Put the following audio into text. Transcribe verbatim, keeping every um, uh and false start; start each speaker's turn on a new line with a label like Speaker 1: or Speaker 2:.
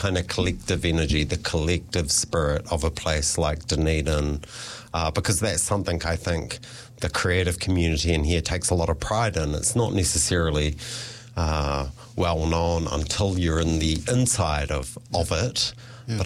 Speaker 1: kind of collective energy, the collective spirit of a place like Dunedin, uh, because that's something I think the creative community in here takes a lot of pride in. It's not necessarily uh, well known until you're in the inside of, of it.